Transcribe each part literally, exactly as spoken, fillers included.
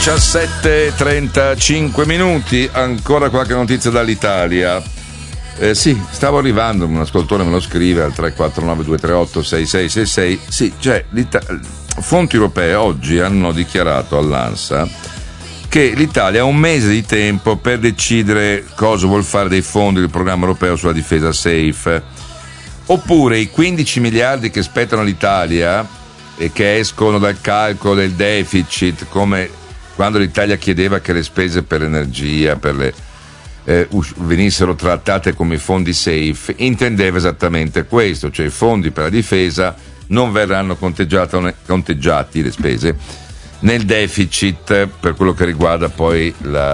diciassette e trentacinque minuti, ancora qualche notizia dall'Italia. Eh, sì, stavo arrivando, un ascoltatore me lo scrive al tre quattro nove due tre otto sei sei sei sei. Sì, cioè, fonti europee oggi hanno dichiarato all'ANSA che l'Italia ha un mese di tempo per decidere cosa vuol fare dei fondi del programma europeo sulla difesa SAFE, oppure i quindici miliardi che spettano all'Italia e che escono dal calcolo del deficit, come quando l'Italia chiedeva che le spese per l'energia, per le, eh, venissero trattate come fondi SAFE, intendeva esattamente questo, cioè i fondi per la difesa non verranno conteggiati, le spese, nel deficit per quello che riguarda poi la,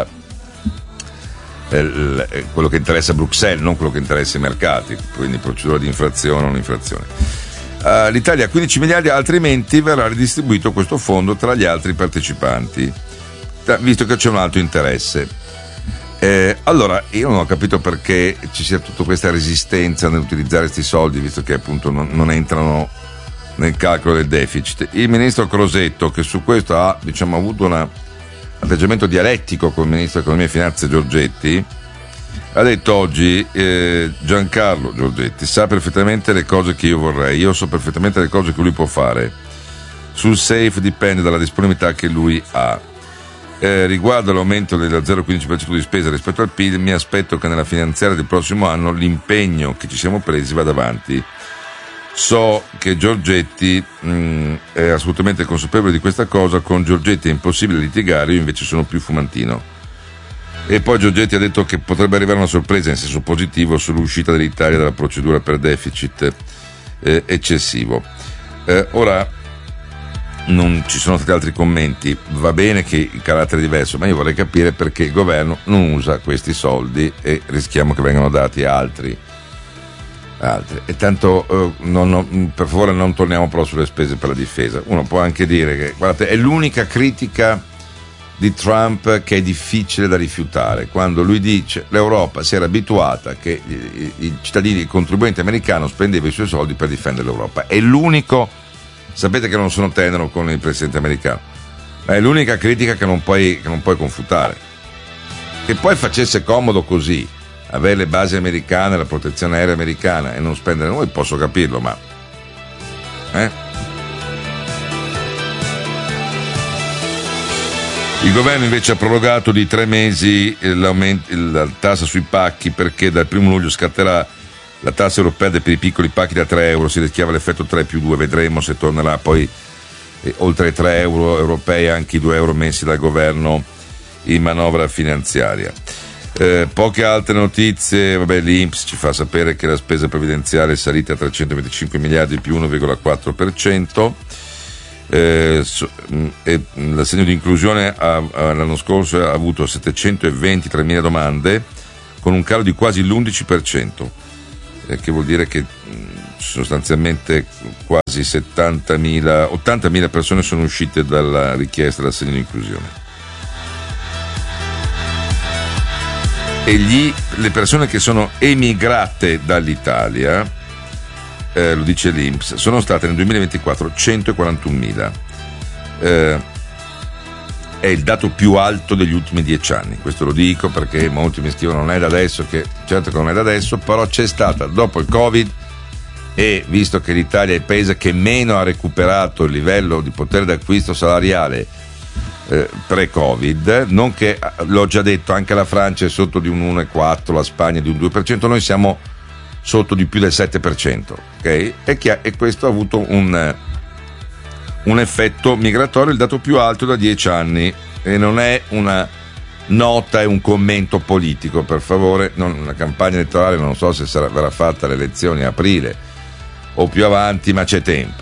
eh, quello che interessa Bruxelles, non quello che interessa i mercati, quindi procedura di infrazione o non infrazione. Uh, L'Italia ha quindici miliardi, altrimenti verrà ridistribuito questo fondo tra gli altri partecipanti, visto che c'è un altro interesse. Eh, allora, io non ho capito perché ci sia tutta questa resistenza nell'utilizzare questi soldi, visto che appunto non, non entrano nel calcolo del deficit. Il ministro Crosetto, che su questo ha, diciamo, avuto un atteggiamento dialettico con il ministro dell'Economia e Finanze Giorgetti, ha detto oggi, eh, Giancarlo Giorgetti sa perfettamente le cose che io vorrei, io so perfettamente le cose che lui può fare, sul SAFE dipende dalla disponibilità che lui ha. Eh, riguardo all'aumento del zero virgola quindici per cento di spesa rispetto al P I L, mi aspetto che nella finanziaria del prossimo anno l'impegno che ci siamo presi vada avanti. So che Giorgetti mh, è assolutamente consapevole di questa cosa, con Giorgetti è impossibile litigare, io invece sono più fumantino. E poi Giorgetti ha detto che potrebbe arrivare una sorpresa in senso positivo sull'uscita dell'Italia dalla procedura per deficit eh, eccessivo. Eh, ora non ci sono stati altri commenti, va bene che il carattere è diverso, ma io vorrei capire perché il governo non usa questi soldi e rischiamo che vengano dati a altri. altri. E tanto eh, non, non, per favore non torniamo però sulle spese per la difesa. Uno può anche dire che, guardate, è l'unica critica di Trump che è difficile da rifiutare, quando lui dice l'Europa si era abituata che i, i cittadini, il contribuente americano spendeva i suoi soldi per difendere l'Europa. È l'unico, sapete che non sono tenero con il presidente americano, ma è l'unica critica che non puoi, che non puoi confutare. Che poi facesse comodo così avere le basi americane, la protezione aerea americana e non spendere noi, posso capirlo, ma eh? Il governo invece ha prorogato di tre mesi la tassa sui pacchi, perché dal primo luglio scatterà la tassa europea per i piccoli pacchi da tre euro, si rischiava l'effetto tre più due, vedremo se tornerà poi eh, oltre i tre euro europei anche i due euro messi dal governo in manovra finanziaria. Eh, poche altre notizie, vabbè, l'I N P S ci fa sapere che la spesa previdenziale è salita a trecentoventicinque miliardi più uno virgola quattro per cento. Eh, e l'assegno di inclusione ha, l'anno scorso ha avuto settecentoventitremila domande con un calo di quasi l'undici per cento, eh, che vuol dire che sostanzialmente quasi settantamila, ottantamila persone sono uscite dalla richiesta dell'assegno di inclusione. E gli, le persone che sono emigrate dall'Italia, Eh, lo dice l'I N P S, sono state nel duemilaventiquattro centoquarantunomila, eh, è il dato più alto degli ultimi dieci anni. Questo lo dico perché molti mi scrivono non è da adesso, che certo che non è da adesso, però c'è stata dopo il Covid, e visto che l'Italia è il paese che meno ha recuperato il livello di potere d'acquisto salariale eh, pre-Covid, non che, l'ho già detto, anche la Francia è sotto di un uno virgola quattro, la Spagna di un due per cento, noi siamo sotto di più del sette per cento, ok? E, chi ha, e questo ha avuto un, un effetto migratorio, il dato più alto da dieci anni, e non è una nota e un commento politico, per favore. Non, una campagna elettorale non so se sarà, verrà fatta alle elezioni a aprile o più avanti, ma c'è tempo.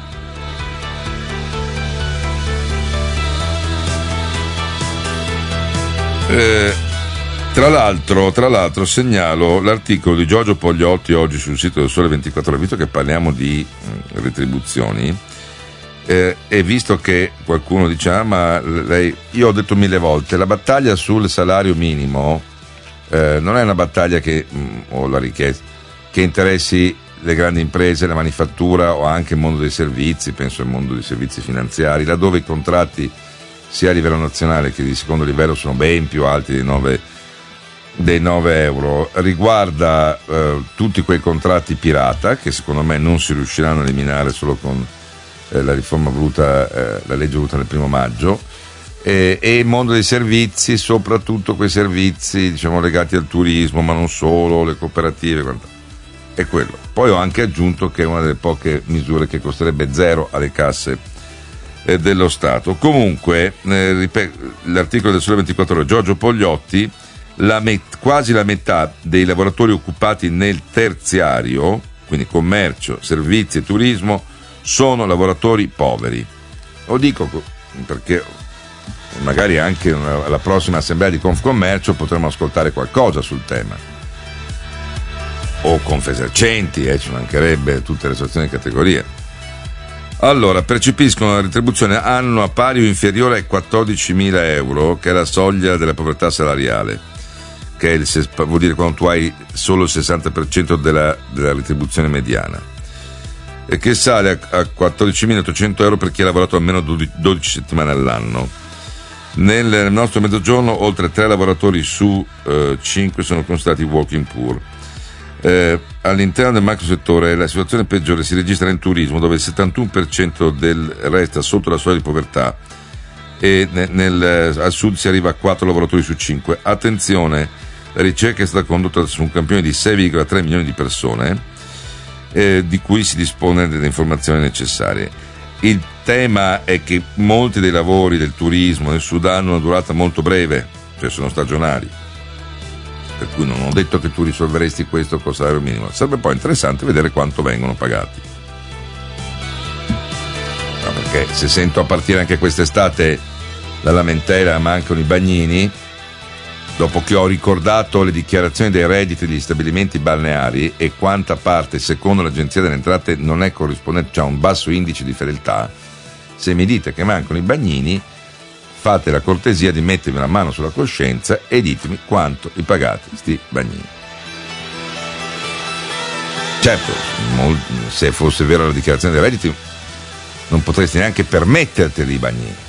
Eh, Tra l'altro, tra l'altro segnalo l'articolo di Giorgio Pogliotti oggi sul sito del Sole ventiquattro Ore, visto che parliamo di mh, retribuzioni, eh, e visto che qualcuno dice ah, ma lei, io ho detto mille volte, la battaglia sul salario minimo eh, non è una battaglia che, mh, o la richiesta, che interessi le grandi imprese, la manifattura o anche il mondo dei servizi, penso al mondo dei servizi finanziari, laddove i contratti sia a livello nazionale che di secondo livello sono ben più alti dei nove, dei nove euro. Riguarda eh, tutti quei contratti pirata che secondo me non si riusciranno a eliminare solo con eh, la riforma voluta, eh, la legge voluta nel primo maggio, eh, e il mondo dei servizi, soprattutto quei servizi diciamo legati al turismo, ma non solo, le cooperative, quant'altro. È quello. Poi ho anche aggiunto che è una delle poche misure che costerebbe zero alle casse eh, dello Stato. Comunque, eh, ripeto, l'articolo del Sole ventiquattro Ore, Giorgio Pogliotti, la met- quasi la metà dei lavoratori occupati nel terziario, quindi commercio, servizi e turismo, sono lavoratori poveri. Lo dico perché magari anche una, alla prossima assemblea di Confcommercio potremo ascoltare qualcosa sul tema. O Confesercenti, eh, ci mancherebbe, tutte le associazioni di categoria. Allora, percepiscono una retribuzione annua pari o inferiore ai quattordicimila euro, che è la soglia della povertà salariale, che è il, vuol dire quando tu hai solo il sessanta per cento della, della retribuzione mediana, e che sale a, a quattordicimilaottocento euro per chi ha lavorato almeno dodici settimane all'anno. Nel nostro mezzogiorno oltre tre lavoratori su eh, cinque sono considerati walking poor. Eh, all'interno del macro settore la situazione peggiore si registra nel turismo, dove il settantuno per cento del resta sotto la soglia di povertà, e nel, nel, al sud si arriva a quattro lavoratori su cinque. Attenzione, la ricerca è stata condotta su un campione di sei virgola tre milioni di persone, eh, di cui si dispone delle informazioni necessarie. Il tema è che molti dei lavori del turismo nel sud hanno una durata molto breve, cioè sono stagionali, per cui non ho detto che tu risolveresti questo col salario minimo. Sarebbe poi interessante vedere quanto vengono pagati, no, perché se sento a partire anche quest'estate la lamentela mancano i bagnini, dopo che ho ricordato le dichiarazioni dei redditi degli stabilimenti balneari e quanta parte secondo l'Agenzia delle Entrate non è corrispondente, c'è cioè un basso indice di fedeltà, se mi dite che mancano i bagnini, fate la cortesia di mettermi una mano sulla coscienza e ditemi quanto li pagate sti bagnini. Certo, se fosse vera la dichiarazione dei redditi non potresti neanche permetterti i bagnini,